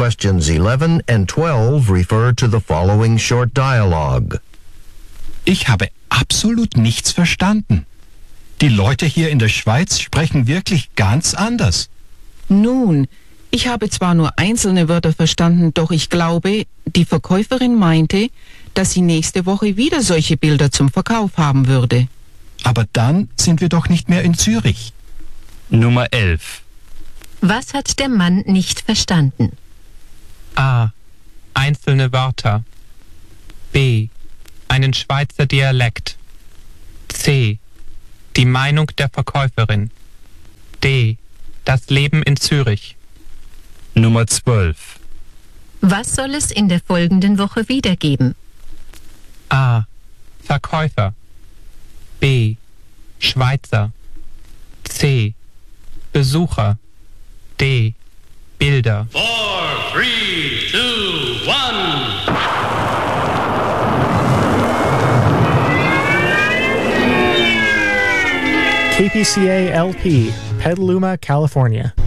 Questions 11 and 12 refer to the following short dialogue. Ich habe absolut nichts verstanden. Die Leute hier in der Schweiz sprechen wirklich ganz anders. Nun, ich habe zwar nur einzelne Wörter verstanden, doch ich glaube, die Verkäuferin meinte, dass sie nächste Woche wieder solche Bilder zum Verkauf haben würde. Aber dann sind wir doch nicht mehr in Zürich. Nummer 11. Was hat der Mann nicht verstanden? A. Einzelne Wörter. B. Einen Schweizer Dialekt. C. Die Meinung der Verkäuferin. D. Das Leben in Zürich. Nummer 12. Was soll es in der folgenden Woche wiedergeben? A. Verkäufer. B. Schweizer. C. Besucher. D. Bilder. 4, 3, 2, 1. KPCA LP, Petaluma, California.